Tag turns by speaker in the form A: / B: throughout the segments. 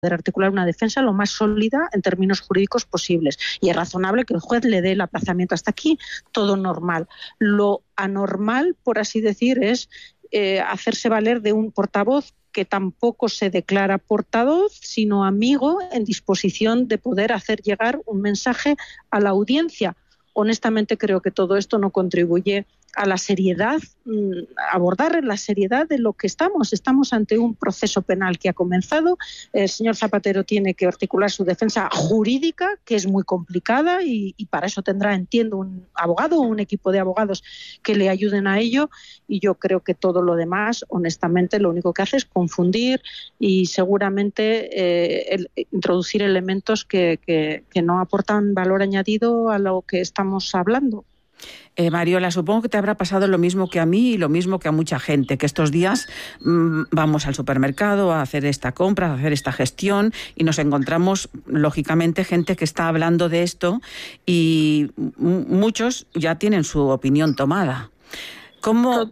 A: articular una defensa lo más sólida en términos jurídicos posibles. Y es razonable que el juez le dé el aplazamiento. Hasta aquí todo normal. Lo anormal, por así decir, es hacerse valer de un portavoz que tampoco se declara portavoz, sino amigo en disposición de poder hacer llegar un mensaje a la audiencia. Honestamente creo que todo esto no contribuye a la seriedad, abordar la seriedad de lo que estamos. Estamos ante un proceso penal que ha comenzado. El señor Zapatero tiene que articular su defensa jurídica, que es muy complicada, y para eso tendrá, entiendo, un abogado o un equipo de abogados que le ayuden a ello. Y yo creo que todo lo demás, honestamente, lo único que hace es confundir y seguramente introducir elementos que no aportan valor añadido a lo que estamos hablando.
B: Mariola, supongo que te habrá pasado lo mismo que a mí y lo mismo que a mucha gente, que estos días vamos al supermercado a hacer esta compra, a hacer esta gestión y nos encontramos, lógicamente, gente que está hablando de esto y muchos ya tienen su opinión tomada. ¿Cómo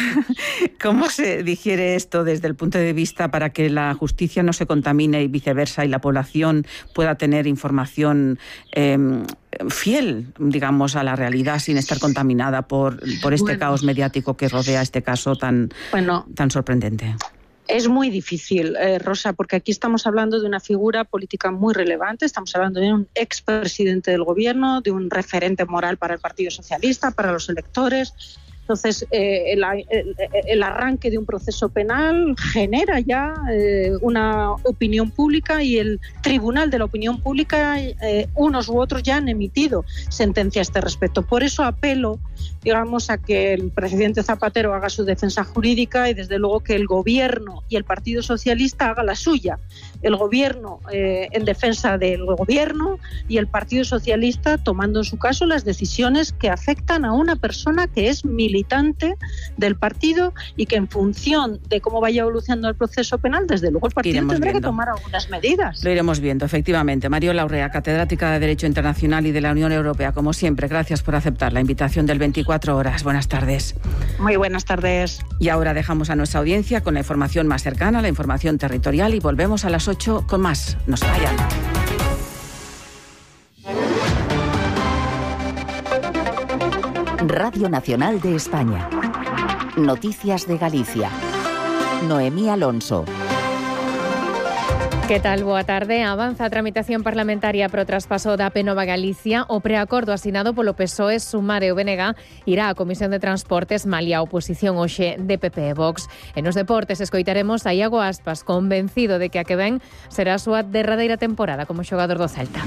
B: se digiere esto desde el punto de vista para que la justicia no se contamine y viceversa y la población pueda tener información fiel, digamos, a la realidad sin estar contaminada por este caos mediático que rodea este caso tan sorprendente?
A: Es muy difícil, Rosa, porque aquí estamos hablando de una figura política muy relevante, estamos hablando de un expresidente del gobierno, de un referente moral para el Partido Socialista, para los electores. Entonces, el arranque de un proceso penal genera ya una opinión pública y el tribunal de la opinión pública, unos u otros, ya han emitido sentencia a este respecto. Por eso apelo, digamos, a que el presidente Zapatero haga su defensa jurídica y, desde luego, que el Gobierno y el Partido Socialista haga la suya. El Gobierno en defensa del Gobierno y el Partido Socialista tomando en su caso las decisiones que afectan a una persona que es militante del partido y que, en función de cómo vaya evolucionando el proceso penal, desde luego el partido tendrá que tomar algunas medidas.
B: Lo iremos viendo, efectivamente. Mariola Urrea, catedrática de Derecho Internacional y de la Unión Europea, como siempre, gracias por aceptar la invitación del 24 horas. Buenas tardes.
A: Muy buenas tardes.
B: Y ahora dejamos a nuestra audiencia con la información más cercana, la información territorial, y volvemos a las 8 con más. No se vayan.
C: Radio Nacional de España. Noticias de Galicia. Noemí Alonso.
D: Que tal? Boa tarde. Avanza a tramitación parlamentaria pro traspaso da Penova Galicia. O preacordo asinado polo PSOE, Sumar e o BNG irá á Comisión de Transportes, malia a oposición hoxe de PP e Vox. En os deportes escoitaremos a Iago Aspas, convencido de que a que ven será a súa derradeira temporada como xogador do Celta.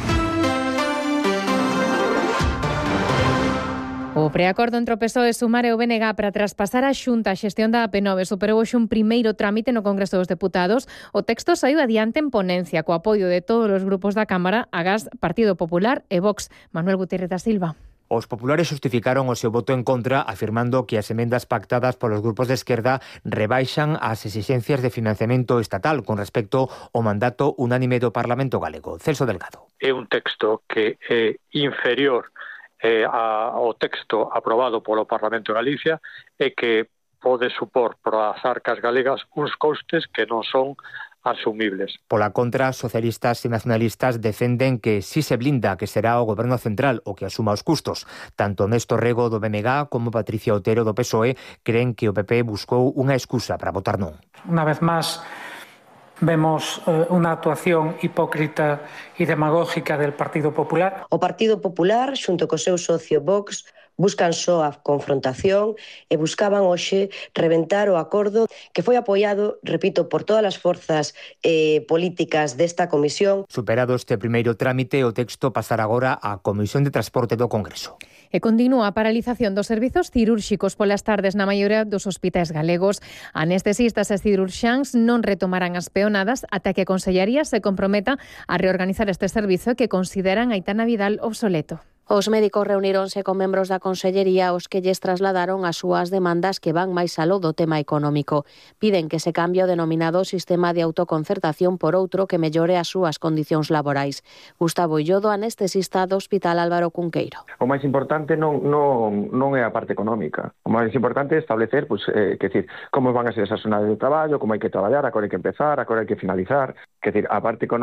D: O preacordo entre o PSOE, Sumar e o BNG para traspasar a Xunta a xestión da AP9 superou hoxe un primeiro trámite no Congreso dos Deputados. O texto saiu adiante en ponencia co apoio de todos os grupos da Cámara, agás Partido Popular e Vox. Manuel Gutiérrez da Silva.
E: Os populares xustificaron o seu voto en contra, afirmando que as emendas pactadas polos grupos de esquerda rebaixan as exixencias de financiamento estatal con respecto ao mandato unánime do Parlamento galego. Celso Delgado.
F: É un texto que é inferior ao texto aprobado polo Parlamento de Galicia e que pode supor para as arcas galegas uns costes que non son asumibles.
E: Pola contra, socialistas e nacionalistas defenden que si se blinda que será o Goberno Central o que asuma os custos. Tanto Néstor Rego do BNG como Patricia Otero do PSOE creen que o PP buscou unha excusa para votar non.
G: Unha vez máis, vemos unha actuación hipócrita e demagógica del Partido Popular.
H: O Partido Popular, xunto co seu socio Vox, buscan só a confrontación e buscaban hoxe reventar o acordo que foi apoiado, repito, por todas as forzas políticas desta comisión.
E: Superado este primeiro trámite, o texto pasará agora á Comisión de Transporte do Congreso.
D: E continúa a paralización dos servizos cirúrxicos polas tardes na maioría dos hospitais galegos. Anestesistas e cirurxáns non retomarán as peonadas ata que a Consellería se comprometa a reorganizar este servizo que consideran Aitana Vidal obsoleto.
I: Os médicos reuníronse con membros da Consellería aos que lles trasladaron as súas demandas que van máis aló do tema económico. Piden que se cambie o denominado sistema de autoconcertación por outro que mellore as súas condicións laborais. Gustavo Illodo, anestesista do Hospital Álvaro Cunqueiro.
J: O máis importante non é a parte económica. O máis importante é establecer, como van a ser esas jornadas de traballo, como hai que traballar, a que hai que empezar, a que hai que finalizar. A parte económica